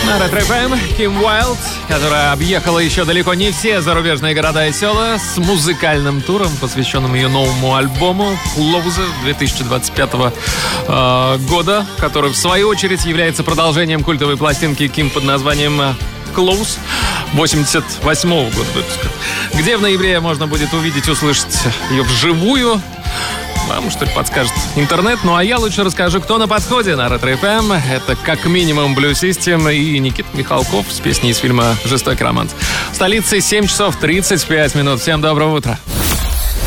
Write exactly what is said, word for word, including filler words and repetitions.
На Ретро эф эм Ким Уайлд, которая объехала еще далеко не все зарубежные города и села, с музыкальным туром, посвященным ее новому альбому «Close» две тысячи двадцать пятого э, года, который в свою очередь является продолжением культовой пластинки Ким под названием «Close» восемьдесят восьмого года выпуска, где в ноябре можно будет увидеть, услышать ее вживую. Вам что-то подскажет интернет. Ну а я лучше расскажу, кто на подходе на Ретро эф эм. Это как минимум Blue System и Никита Михалков с песней из фильма «Жестокий романс». В столице семь часов тридцать пять минут. Всем доброго утра.